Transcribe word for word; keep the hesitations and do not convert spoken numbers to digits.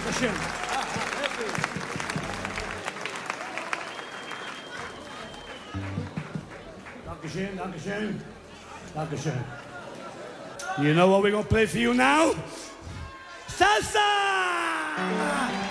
Dankeschön. Dankeschön, Dankeschön. Dankeschön. You know what we're going to play for you now? Salsa!